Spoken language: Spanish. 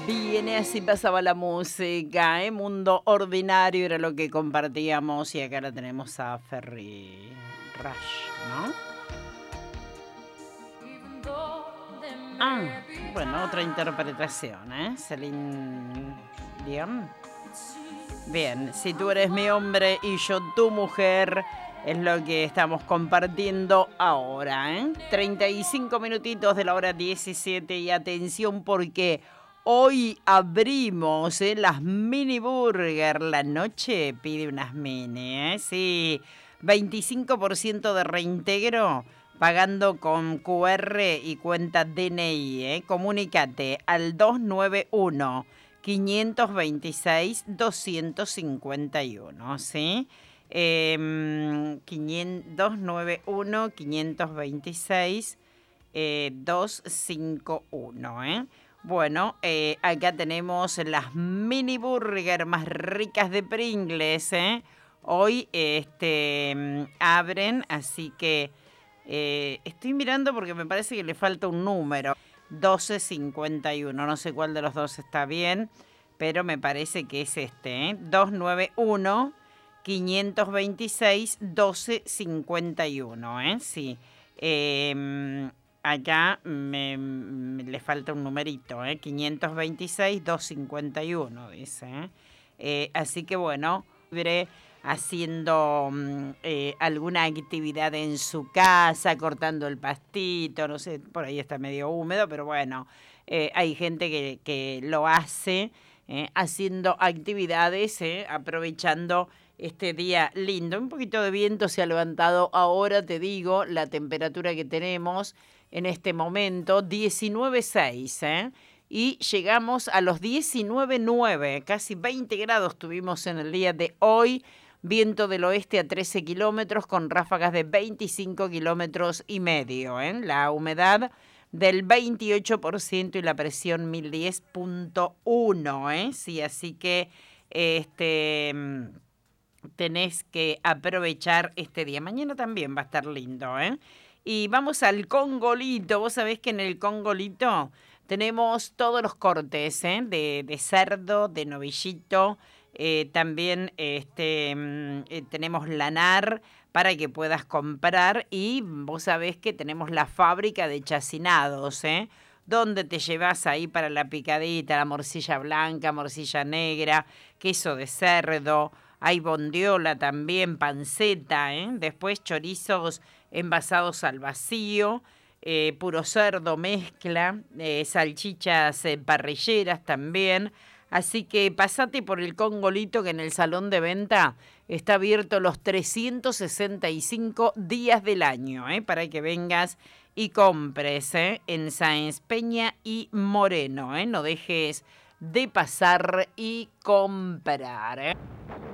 Viene así pasaba la música, Mundo Ordinario era lo que compartíamos y acá la tenemos a Ferry Rush, ¿no? Ah, bueno, otra interpretación, Celine Dion. Bien, si tú eres mi hombre y yo tu mujer, es lo que estamos compartiendo ahora, 35 minutitos de la hora 17 y atención porque hoy abrimos las mini burger. La noche pide unas mini, sí. 25% de reintegro pagando con QR y cuenta DNI, Comunícate al 291 526-251, ¿sí? 291-526-251, Bueno, acá tenemos las mini burger más ricas de Pringles, Hoy abren, así que estoy mirando porque me parece que le falta un número. 1251, no sé cuál de los dos está bien, pero me parece que es este, 291 526 1251, sí. Acá le falta un numerito, 526 251, dice. Así que bueno, haciendo alguna actividad en su casa, cortando el pastito, no sé, por ahí está medio húmedo, pero bueno, hay gente que lo hace haciendo actividades, aprovechando este día lindo. Un poquito de viento se ha levantado ahora, te digo, la temperatura que tenemos en este momento, 19,6, y llegamos a los 19,9, casi 20 grados tuvimos en el día de hoy. Viento del oeste a 13 kilómetros con ráfagas de 25 kilómetros y medio. La humedad del 28% y la presión 1010.1. Sí, así que tenés que aprovechar este día. Mañana también va a estar lindo. Y vamos al Congolito. Vos sabés que en el Congolito tenemos todos los cortes de cerdo, de novillito. También tenemos lanar para que puedas comprar. Y vos sabés que tenemos la fábrica de chacinados, donde te llevas ahí para la picadita, la morcilla blanca, morcilla negra, queso de cerdo. Hay bondiola también, panceta, Después chorizos envasados al vacío. Puro cerdo mezcla, salchichas parrilleras también. Así que pasate por el Congolito, que en el salón de venta está abierto los 365 días del año, para que vengas y compres, en Sáenz Peña y Moreno, No dejes de pasar y comprar,